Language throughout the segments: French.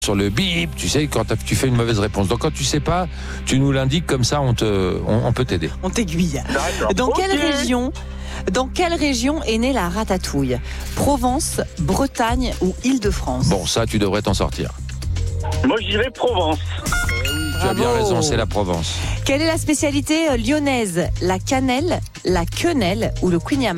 sur le bip, tu sais, quand tu fais une mauvaise réponse. Donc quand tu sais pas, tu nous l'indiques, comme ça on peut t'aider. On t'aiguille. D'accord. Dans quelle région est née la ratatouille ? Provence, Bretagne ou Île-de-France ? Bon, ça tu devrais t'en sortir. Moi, je dirais Provence. Tu as bien Bravo. raison, c'est la Provence. Quelle est la spécialité lyonnaise ? La cannelle, la quenelle ou le quignaman ?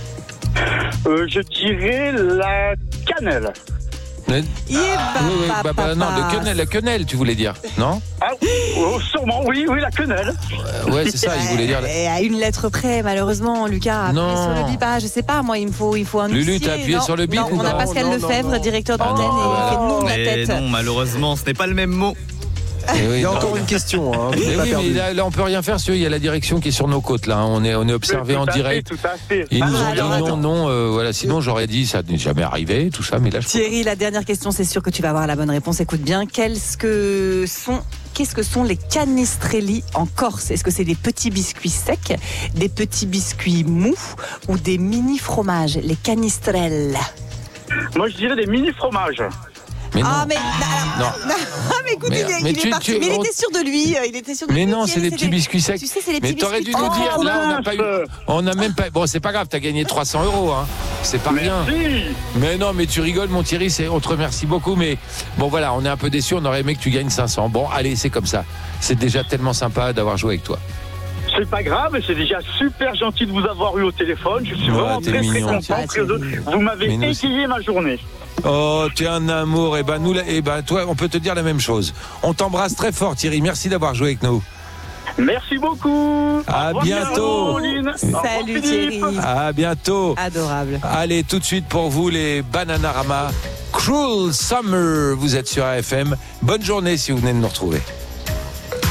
Je dirais la cannelle. Oui, non, la quenelle, tu voulais dire, non ? Ah, sûrement, oui, la quenelle. Ouais, c'est ça, il voulait dire. À une lettre près, malheureusement, Lucas a appuyé Non. sur le bip. Je sais pas, moi, il me faut un Lulu, huissier. t'as appuyé Non, sur le bip non, ou on a non ? Pascal Lefebvre, directeur d'antenne, non, et il fait non de la Mais tête. non, malheureusement, ce n'est pas le même mot. Eh oui, Il y a non. encore une question. Hein, Mais oui, mais là, on peut rien faire. Il y a la direction qui est sur nos côtes là. On est observé en direct. Tout à fait. Ils nous ont alors, dit non. Voilà. Sinon, j'aurais dit ça n'est jamais arrivé, tout ça. Mais là, Thierry, la dernière question, c'est sûr que tu vas avoir la bonne réponse. Écoute bien, qu'est-ce que sont les canistrelli en Corse ? Est-ce que c'est des petits biscuits secs, des petits biscuits mous ou des mini fromages ? Les canistrelles. Moi, je dirais des mini-fromages. Mais non. Mais écoute, Mais- il mais est tu- parti. tu- Mais il on- était sûr de lui. Mais non, c'est des petits biscuits secs. Tu sais, c'est les Mais petits t'aurais biscuits dû nous secs. dire. Là, on n'a pas eu. mince. On n'a même pas. Bon, c'est pas grave. T'as gagné 300 €. Hein. C'est pas rien. Merci. Mais non, mais tu rigoles, mon Thierry. On te remercie beaucoup. Mais bon, voilà, on est un peu déçus. On aurait aimé que tu gagnes 500. Bon, allez, c'est comme ça. C'est déjà tellement sympa d'avoir joué avec toi. C'est pas grave, c'est déjà super gentil de vous avoir eu au téléphone. Je suis Ouais, vraiment t'es très mignon. content. Vous m'avez Mais nous aussi. égayé ma journée. Oh, tu es un amour. Et toi, on peut te dire la même chose. On t'embrasse très fort, Thierry. Merci d'avoir joué avec nous. Merci beaucoup. À Au revoir, bientôt. Caroline. Au revoir, Salut Philippe. Thierry. À bientôt. Adorable. Allez, tout de suite pour vous, les Bananarama. Cruel Summer. Vous êtes sur AFM. Bonne journée si vous venez de nous retrouver.